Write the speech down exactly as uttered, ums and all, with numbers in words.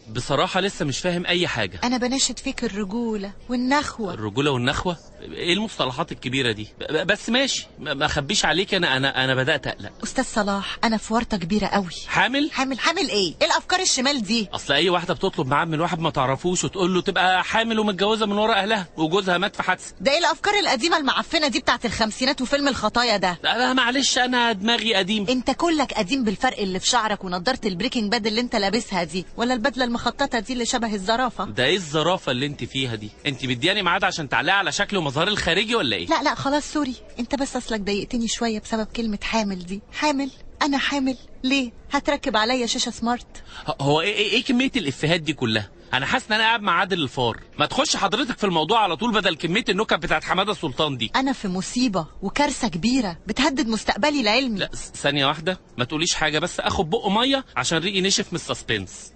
بصراحه لسه مش فاهم اي حاجه. انا بناشد فيك الرجوله والنخوه. الرجوله والنخوه؟ ايه المصطلحات الكبيره دي؟ بس ماشي، ما اخبيش عليك، انا انا انا بدات اقلق. استاذ صلاح انا في ورطه كبيره قوي. حامل؟ حامل حامل ايه؟ ايه الافكار الشمال دي؟ اصل اي واحده بتطلب معاه من واحد ما تعرفوش وتقول له تبقى حامل ومتجوزه من ورا اهلها وجوزها مات في حادثه. ده ايه الافكار القديمه المعفنه دي بتاعت الخمسينات وفيلم الخطايا ده؟ لا معلش انا دماغي قديم. انت كلك قديم بالفرق اللي في شعرك ونضاره البريكنج باد اللي انت لابسها دي، ولا البدله المخططه دي اللي شبه الزرافه. ده ايه الزرافه اللي انت فيها دي؟ انت مدياني ميعاد عشان تعلقي على شكل ومظهري الخارجي ولا ايه؟ لا لا خلاص سوري، انت بس اصلك ضايقتني شويه بسبب كلمه حامل دي. حامل؟ انا حامل ليه؟ هتركب عليا شاشه سمارت؟ هو ايه ايه, إيه كميه الافيهات دي كلها؟ انا حاسس ان انا قاعد مع عادل الفار. ما تخش حضرتك في الموضوع على طول بدل كميه النكت بتاعت حماده سلطان دي. انا في مصيبه وكارثه كبيره بتهدد مستقبلي العلمي. لا ثانيه واحده، ما تقوليش حاجه، بس اخد بق ميه عشان ريقي نشف من السسبنس.